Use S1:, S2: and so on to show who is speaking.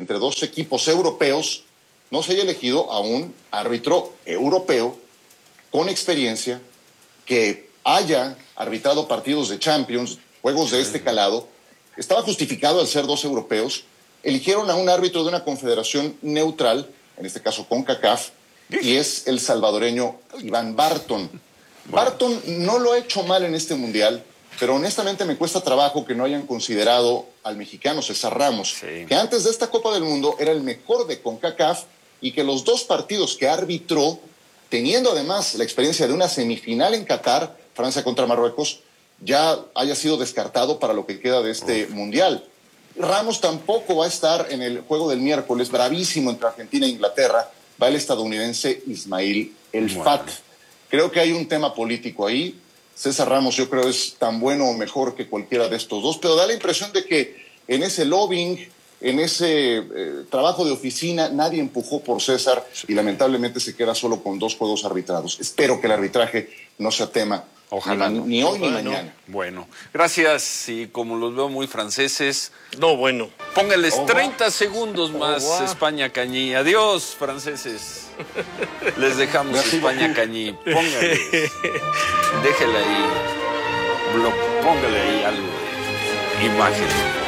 S1: entre dos equipos europeos, no se haya elegido a un árbitro europeo con experiencia que haya arbitrado partidos de Champions, juegos de este calado. Estaba justificado al ser dos europeos. Eligieron a un árbitro de una confederación neutral, en este caso CONCACAF, y es el salvadoreño Iván Barton. Barton no lo ha hecho mal en este mundial, pero honestamente me cuesta trabajo que no hayan considerado al mexicano César Ramos, que antes de esta Copa del Mundo era el mejor de CONCACAF y que los dos partidos que arbitró, teniendo además la experiencia de una semifinal en Qatar, Francia contra Marruecos, ya haya sido descartado para lo que queda de este mundial. Ramos tampoco va a estar en el juego del miércoles, bravísimo entre Argentina e Inglaterra, va el estadounidense Ismail El Fat. Creo que hay un tema político ahí. César Ramos yo creo es tan bueno o mejor que cualquiera de estos dos, pero da la impresión de que en ese lobbying, en ese trabajo de oficina, nadie empujó por César y lamentablemente se queda solo con dos juegos arbitrados. Espero que el arbitraje no sea tema.
S2: Ojalá no.
S1: Ni hoy ni mañana.
S2: Bueno, gracias. Y como los veo muy franceses...
S3: No, bueno.
S2: Póngales 30 segundos más, España Cañí. Adiós, franceses. Les dejamos España Cañí. Póngales. Déjele ahí. Póngale ahí algo de imagen.